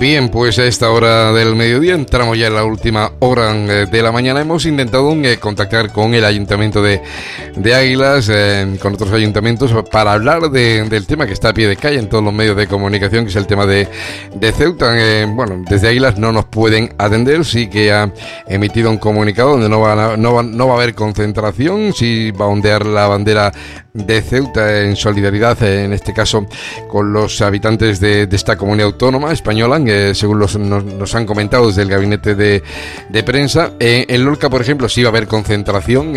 Bien, pues a esta hora del mediodía entramos ya en la última hora de la mañana. Hemos intentado contactar con el Ayuntamiento de Águilas, con otros ayuntamientos, para hablar del tema que está a pie de calle en todos los medios de comunicación, que es el tema de Ceuta. Bueno, desde Águilas no nos pueden atender, sí que ha emitido un comunicado donde no va a haber concentración, sí va a ondear la bandera de Ceuta en solidaridad, en este caso, con los habitantes de esta comunidad autónoma española, según nos han comentado desde el gabinete de prensa. En Lorca, por ejemplo, sí va a haber concentración,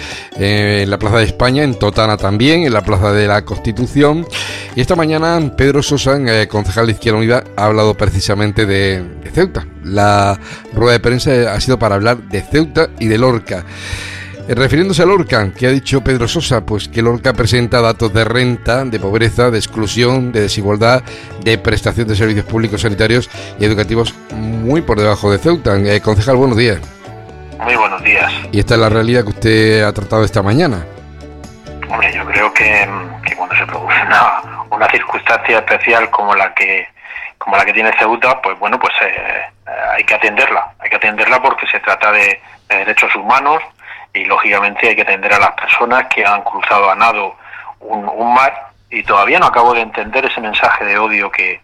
en la Plaza de España, en Totana también, en la Plaza de la Constitución. Y esta mañana Pedro Sosa, concejal de Izquierda Unida, ha hablado precisamente de Ceuta. La rueda de prensa ha sido para hablar de Ceuta y de Lorca. Refiriéndose a Lorca, ¿qué ha dicho Pedro Sosa? Pues que Lorca presenta datos de renta, de pobreza, de exclusión, de desigualdad, de prestación de servicios públicos, sanitarios y educativos muy por debajo de Ceuta. Concejal, buenos días. Muy buenos días. ¿Y esta es la realidad que usted ha tratado esta mañana? Hombre, yo creo que cuando se produce una circunstancia especial como la que tiene Ceuta, pues bueno, pues hay que atenderla porque se trata de derechos humanos. Y lógicamente hay que atender a las personas que han cruzado a nado un mar, y todavía no acabo de entender ese mensaje de odio que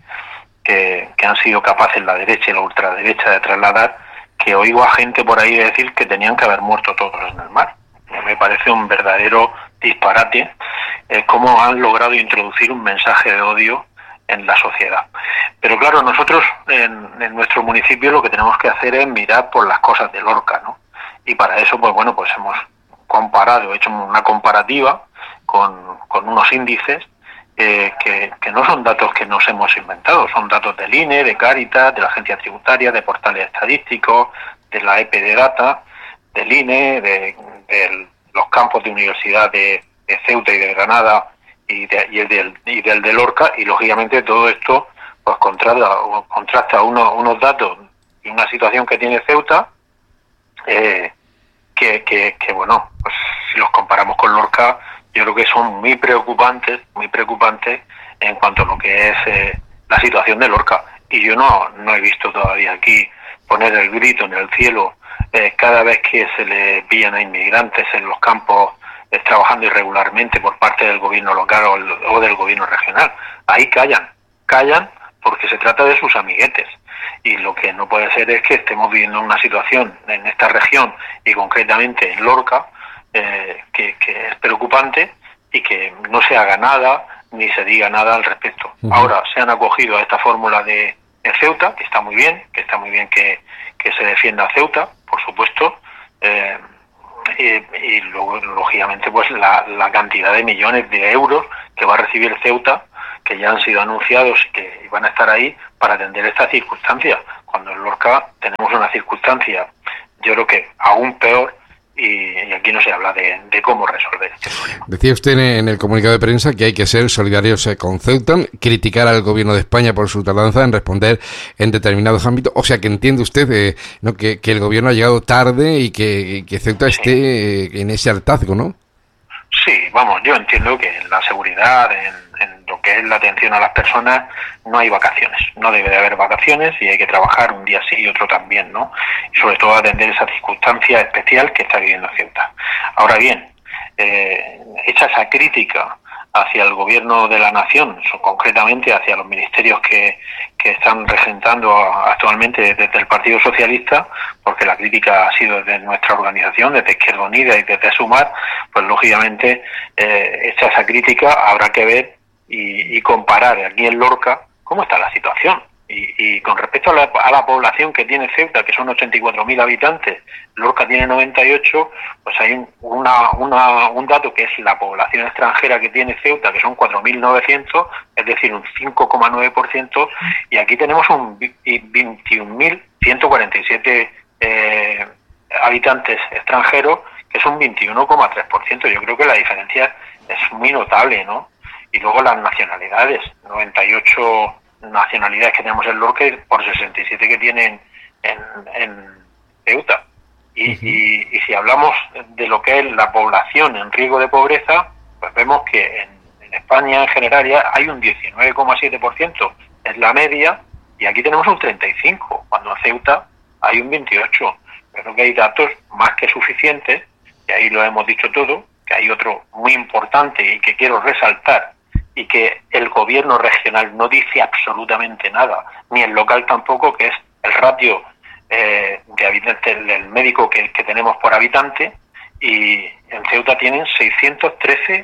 han sido capaces la derecha y la ultraderecha de trasladar, que oigo a gente por ahí decir que tenían que haber muerto todos en el mar. Me parece un verdadero disparate cómo han logrado introducir un mensaje de odio en la sociedad. Pero claro, nosotros en nuestro municipio lo que tenemos que hacer es mirar por las cosas de Lorca, ¿no? Y para eso, pues bueno, pues hemos hecho una comparativa con unos índices que no son datos que nos hemos inventado, son datos del INE, de Cáritas, de la Agencia Tributaria, de portales estadísticos, de la EP-Data, del INE, de los campos de universidad de Ceuta y de Granada y del de Lorca, y lógicamente todo esto pues contrasta unos datos y una situación que tiene Ceuta, que bueno, pues si los comparamos con Lorca, yo creo que son muy preocupantes en cuanto a lo que es la situación de Lorca. Y yo no he visto todavía aquí poner el grito en el cielo cada vez que se le pillan a inmigrantes en los campos trabajando irregularmente por parte del gobierno local o del gobierno regional. Ahí callan porque se trata de sus amiguetes. Y lo que no puede ser es que estemos viviendo una situación en esta región y concretamente en Lorca que es preocupante, y que no se haga nada ni se diga nada al respecto. Uh-huh. Ahora se han acogido a esta fórmula de Ceuta, que está muy bien que se defienda a Ceuta, por supuesto, y luego lógicamente pues la cantidad de millones de euros que va a recibir Ceuta, que ya han sido anunciados y que van a estar ahí para atender esta circunstancia, cuando en Lorca tenemos una circunstancia, yo creo que aún peor, y aquí no se habla de cómo resolver este problema. Decía usted en el comunicado de prensa que hay que ser solidarios con Ceuta, criticar al gobierno de España por su tardanza en responder en determinados ámbitos, o sea que entiende usted que el gobierno ha llegado tarde y que Ceuta esté en ese hartazgo, ¿no? Sí, vamos, yo entiendo que en la seguridad, en lo que es la atención a las personas, no hay vacaciones, no debe de haber vacaciones, y hay que trabajar un día sí y otro también, ¿no? Y sobre todo atender esa circunstancia especial que está viviendo Ceuta. Ahora bien, hecha esa crítica hacia el gobierno de la nación, concretamente hacia los ministerios que están regentando actualmente desde el Partido Socialista, porque la crítica ha sido desde nuestra organización, desde Izquierda Unida y desde Sumar, pues lógicamente hecha esa crítica habrá que ver y comparar aquí en Lorca cómo está la situación. Y con respecto a la población que tiene Ceuta, que son 84.000 habitantes, Lorca tiene 98, pues hay un dato que es la población extranjera que tiene Ceuta, que son 4.900, es decir, un 5,9%, y aquí tenemos un 21.147 habitantes extranjeros, que es un 21,3%. Yo creo que la diferencia es muy notable, ¿no? Y luego las nacionalidades, 98 nacionalidades que tenemos en Lorca por 67 que tienen en Ceuta. Y si hablamos de lo que es la población en riesgo de pobreza, pues vemos que en España en general ya hay un 19,7%, es la media, y aquí tenemos un 35, cuando en Ceuta hay un 28. Creo que hay datos más que suficientes, y ahí lo hemos dicho todo, que hay otro muy importante y que quiero resaltar, y que el gobierno regional no dice absolutamente nada, ni el local tampoco, que es el ratio de habitantes del médico que tenemos por habitante, y en Ceuta tienen 613,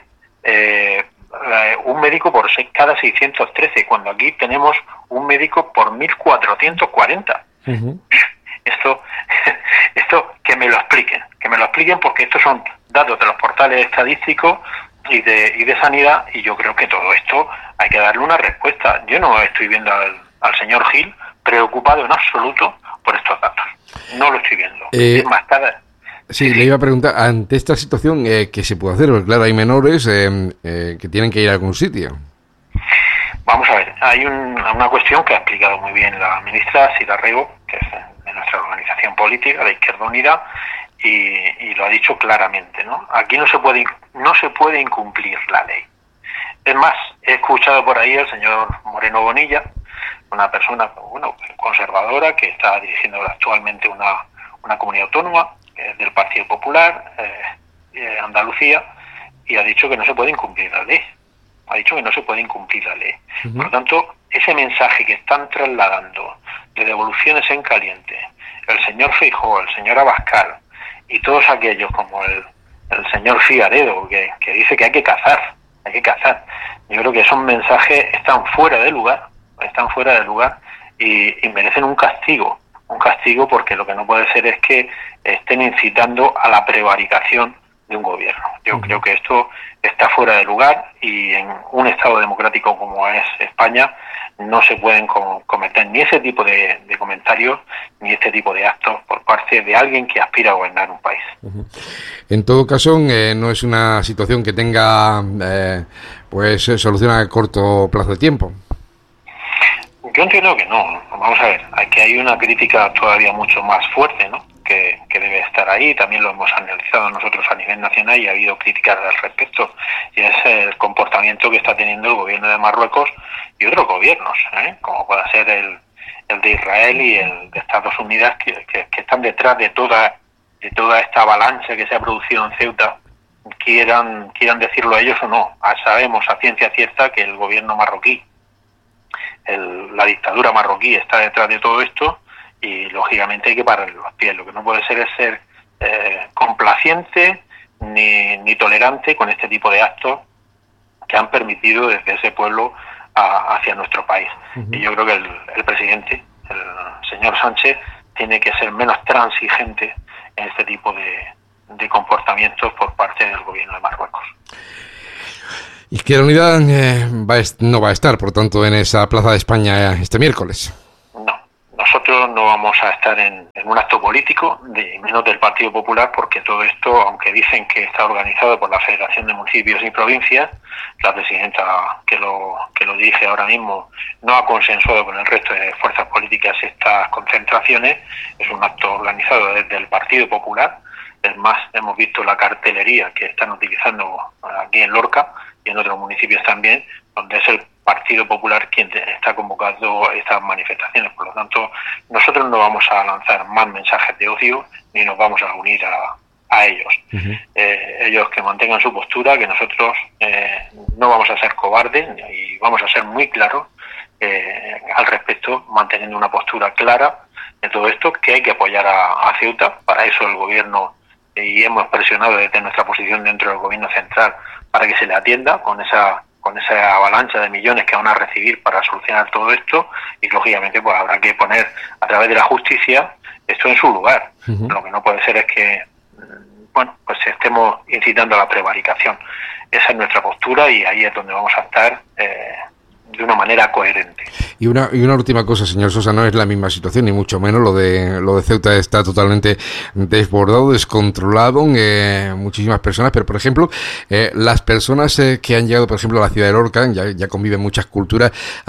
un médico por cada 613, cuando aquí tenemos un médico por 1.440. Uh-huh. Esto que me lo expliquen, porque estos son datos de los portales estadísticos y de sanidad, y yo creo que todo esto hay que darle una respuesta. Yo no estoy viendo al señor Gil preocupado en absoluto por estos datos. No lo estoy viendo. Es más, Sí, le iba a preguntar, ante esta situación, ¿qué se puede hacer? Porque claro, hay menores que tienen que ir a algún sitio. Vamos a ver, hay una cuestión que ha explicado muy bien la ministra Sira Rego, que es de nuestra organización política, de Izquierda Unida, y lo ha dicho claramente, ¿no? Aquí no se puede incumplir la ley. Es más, he escuchado por ahí al señor Moreno Bonilla, una persona, conservadora, que está dirigiendo actualmente una comunidad autónoma del Partido Popular, Andalucía, y ha dicho que no se puede incumplir la ley. Uh-huh. Por lo tanto, ese mensaje que están trasladando de devoluciones en caliente el señor Feijóo, el señor Abascal y todos aquellos como el señor Figaredo, que dice que hay que cazar. Yo creo que esos mensajes están fuera de lugar y merecen un castigo, porque lo que no puede ser es que estén incitando a la prevaricación de un gobierno. Yo creo que esto está fuera de lugar, y en un Estado democrático como es España no se pueden cometer ni ese tipo de comentarios ni este tipo de actos por parte de alguien que aspira a gobernar un país. Uh-huh. En todo caso, no es una situación que tenga solución a corto plazo de tiempo. Yo entiendo que no. Vamos a ver, aquí hay una crítica todavía mucho más fuerte, ¿no?, que debe estar ahí. También lo hemos analizado nosotros a nivel nacional y ha habido críticas al respecto, y es el comportamiento que está teniendo el gobierno de Marruecos y otros gobiernos, como pueda ser el de Israel y el de Estados Unidos, que están detrás de toda esta avalancha que se ha producido en Ceuta, quieran decirlo ellos o no. Sabemos a ciencia cierta que el gobierno marroquí, la dictadura marroquí, está detrás de todo esto, y lógicamente hay que pararle los pies. Lo que no puede ser es ser complaciente ni tolerante con este tipo de actos que han permitido desde ese pueblo hacia nuestro país. Uh-huh. Y yo creo que el presidente, el señor Sánchez, tiene que ser menos transigente en este tipo de comportamientos por parte del gobierno de Marruecos. Izquierda Unida no va a estar, por tanto, en esa Plaza de España este miércoles. No, nosotros no vamos a estar en un acto político, menos del Partido Popular, porque todo esto, aunque dicen que está organizado por la Federación de Municipios y Provincias, la presidenta que lo dirige ahora mismo no ha consensuado con el resto de fuerzas políticas estas concentraciones. Es un acto organizado desde el Partido Popular. Es más, hemos visto la cartelería que están utilizando aquí en Lorca y en otros municipios también, donde es el Partido Popular quien está convocando estas manifestaciones. Por lo tanto, nosotros no vamos a lanzar más mensajes de odio ni nos vamos a unir a ellos. Uh-huh. Ellos que mantengan su postura, que nosotros no vamos a ser cobardes y vamos a ser muy claros al respecto, manteniendo una postura clara de todo esto, que hay que apoyar a Ceuta. Para eso el gobierno, y hemos presionado desde nuestra posición dentro del gobierno central para que se le atienda con esa avalancha de millones que van a recibir para solucionar todo esto, y lógicamente pues habrá que poner a través de la justicia esto en su lugar. Uh-huh. Lo que no puede ser es que pues estemos incitando a la prevaricación. Esa es nuestra postura y ahí es donde vamos a estar de una manera coherente. Y una última cosa, señor Sosa, no es la misma situación, ni mucho menos. Lo de Ceuta está totalmente desbordado, descontrolado, muchísimas personas, pero por ejemplo, las personas que han llegado, por ejemplo, a la ciudad de Lorca, ya conviven muchas culturas,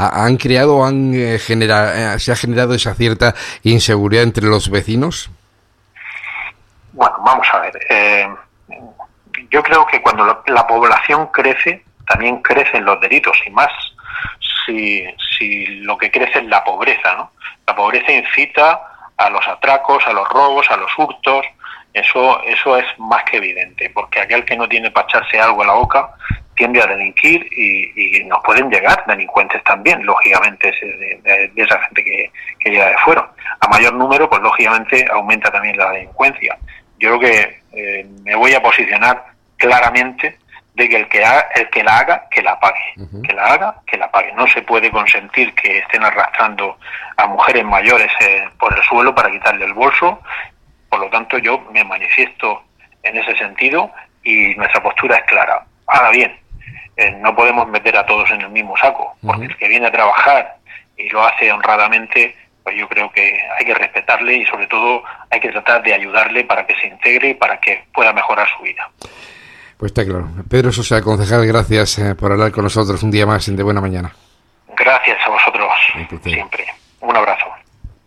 se ha generado esa cierta inseguridad entre los vecinos. Bueno, vamos a ver. Yo creo que cuando la población crece, también crecen los delitos, y más si si lo que crece es la pobreza, ¿no? La pobreza incita a los atracos, a los robos, a los hurtos. Eso es más que evidente, porque aquel que no tiene para echarse algo a la boca tiende a delinquir y nos pueden llegar delincuentes también, lógicamente, de esa gente que llega de fuera. A mayor número, pues lógicamente aumenta también la delincuencia. Yo creo que me voy a posicionar claramente de que el que la haga, que la pague. Uh-huh. Que la haga, que la pague. No se puede consentir que estén arrastrando a mujeres mayores por el suelo para quitarle el bolso. Por lo tanto, yo me manifiesto en ese sentido y nuestra postura es clara. Ahora bien, no podemos meter a todos en el mismo saco, porque el que viene a trabajar y lo hace honradamente, pues yo creo que hay que respetarle y sobre todo hay que tratar de ayudarle para que se integre y para que pueda mejorar su vida. Pues está claro. Pedro Sosa, concejal, gracias por hablar con nosotros un día más en De Buena Mañana. Gracias a vosotros, siempre. Un abrazo.